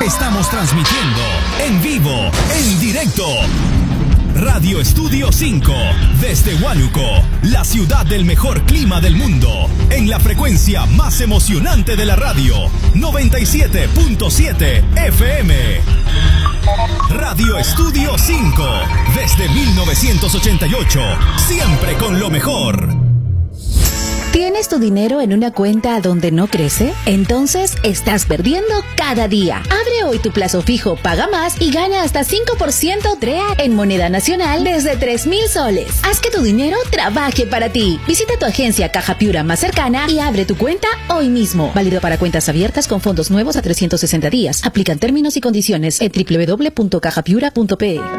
Estamos transmitiendo en vivo, en directo. Radio Estudio 5, desde Huánuco, la ciudad del mejor clima del mundo, en la frecuencia más emocionante de la radio, 97.7 FM. Radio Estudio 5, desde 1988, siempre con lo mejor. ¿Tienes tu dinero en una cuenta donde no crece? Entonces estás perdiendo cada día. Abre hoy tu plazo fijo Paga Más y gana hasta 5% TREA en moneda nacional desde 3,000 soles. Haz que tu dinero trabaje para ti. Visita tu agencia Caja Piura más cercana y abre tu cuenta hoy mismo. Válido para cuentas abiertas con fondos nuevos a 360 días. Aplican términos y condiciones en www.cajapiura.pe.